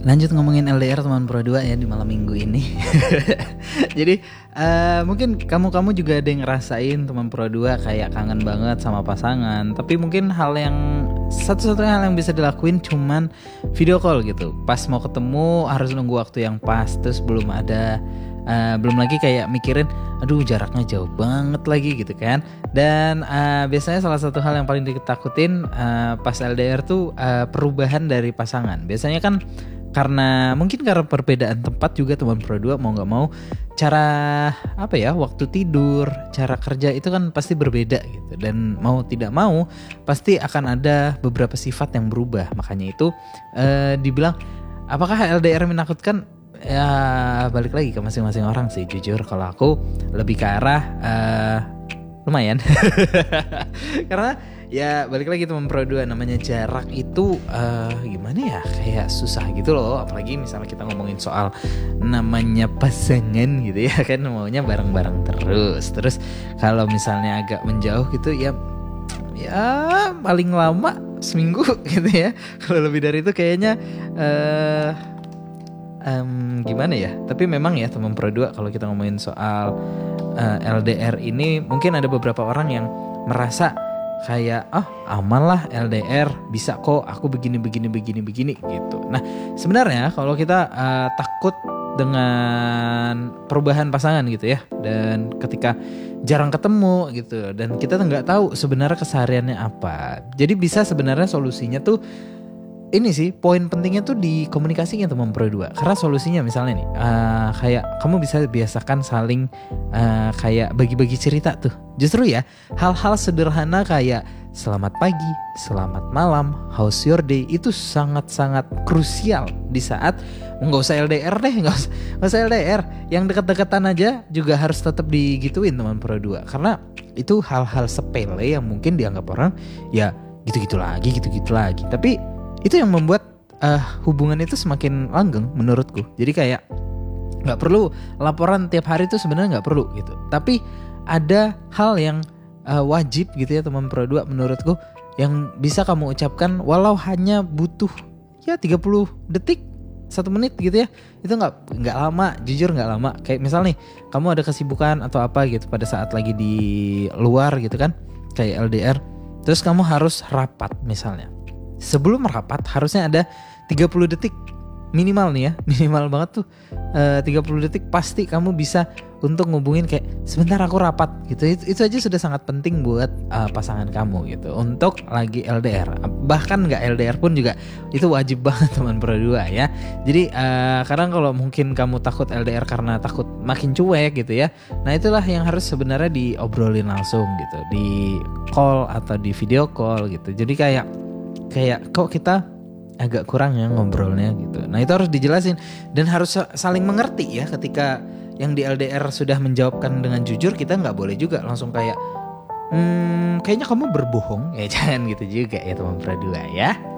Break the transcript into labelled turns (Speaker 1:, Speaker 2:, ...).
Speaker 1: Lanjut ngomongin LDR teman Pro 2 ya di malam minggu ini. Jadi mungkin kamu juga ada yang ngerasain teman Pro 2 kayak kangen banget sama pasangan. Tapi mungkin satu-satunya hal yang bisa dilakuin cuman video call gitu. Pas mau ketemu harus nunggu waktu yang pas. Terus belum lagi kayak mikirin aduh jaraknya jauh banget lagi gitu kan. Dan biasanya salah satu hal yang paling ditakutin pas LDR tuh perubahan dari pasangan. Biasanya kan karena perbedaan tempat juga teman Pro 2 mau gak mau cara waktu tidur, cara kerja itu kan pasti berbeda gitu. Dan mau tidak mau pasti akan ada beberapa sifat yang berubah. Makanya itu dibilang apakah LDR menakutkan? Ya balik lagi ke masing-masing orang sih. Jujur kalau aku lebih ke arah lumayan. Karena ya balik lagi teman Pro 2, namanya jarak itu gimana ya, kayak susah gitu loh. Apalagi misalnya kita ngomongin soal namanya pasangan gitu ya kan, maunya bareng-bareng terus kalau misalnya agak menjauh gitu ya paling lama seminggu gitu ya. Kalau lebih dari itu kayaknya gimana ya. Tapi memang ya teman Pro 2 kalau kita ngomongin soal LDR ini, mungkin ada beberapa orang yang merasa kayak aman lah LDR, bisa kok aku begini gitu. Nah sebenarnya kalau kita takut dengan perubahan pasangan gitu ya, dan ketika jarang ketemu gitu dan kita nggak tahu sebenarnya kesehariannya apa, jadi bisa sebenarnya solusinya tuh ini sih, poin pentingnya tuh di komunikasinya teman Pro 2. Karena solusinya misalnya nih, kayak kamu bisa biasakan saling kayak bagi-bagi cerita tuh. Justru ya, hal-hal sederhana kayak selamat pagi, selamat malam, how's your day, itu sangat-sangat krusial di saat nggak usah LDR deh, nggak usah LDR, yang dekat-dekatan aja juga harus tetap digituin teman Pro 2. Karena itu hal-hal sepele yang mungkin dianggap orang ya gitu-gitu lagi. Tapi itu yang membuat hubungan itu semakin langgeng menurutku. Jadi kayak nggak perlu laporan tiap hari itu sebenarnya nggak perlu gitu. Tapi ada hal yang wajib gitu ya teman Pro 2 menurutku, yang bisa kamu ucapkan walau hanya butuh ya 30 detik, 1 menit gitu ya. Itu nggak lama, jujur nggak lama. Kayak misal nih kamu ada kesibukan atau apa gitu pada saat lagi di luar gitu kan, kayak LDR, terus kamu harus rapat misalnya. Sebelum rapat harusnya ada 30 detik minimal nih ya, minimal banget tuh 30 detik pasti kamu bisa untuk ngubungin kayak sebentar aku rapat gitu. Itu aja sudah sangat penting buat pasangan kamu gitu untuk lagi LDR. Bahkan nggak LDR pun juga itu wajib banget teman Pro 2 ya. Jadi kadang kalau mungkin kamu takut LDR karena takut makin cuek gitu ya, nah itulah yang harus sebenarnya diobrolin langsung gitu di call atau di video call gitu. Jadi kayak kok kita agak kurang ya ngobrolnya gitu. Nah itu harus dijelasin dan harus saling mengerti ya. Ketika yang di LDR sudah menjawabkan dengan jujur, kita nggak boleh juga langsung kayak kayaknya kamu berbohong ya, jangan gitu juga ya teman Pro 2 ya.